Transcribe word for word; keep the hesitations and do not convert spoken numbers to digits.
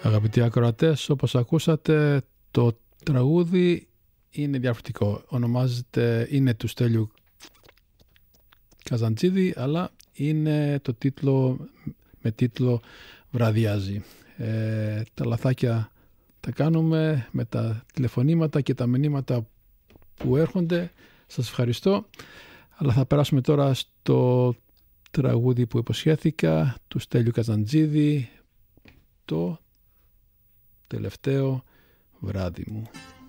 Αγαπητοί ακροατές, όπως ακούσατε, το τραγούδι είναι διαφορετικό. Ονομάζεται, είναι του Στέλιου Καζαντζίδη, αλλά είναι το τίτλο, με τίτλο «Βραδιάζει». Ε, τα λαθάκια τα κάνουμε με τα τηλεφωνήματα και τα μηνύματα που έρχονται. Σας ευχαριστώ. Αλλά θα περάσουμε τώρα στο τραγούδι που υποσχέθηκα, του Στέλιου Καζαντζίδη, το τελευταίο βράδυ μου.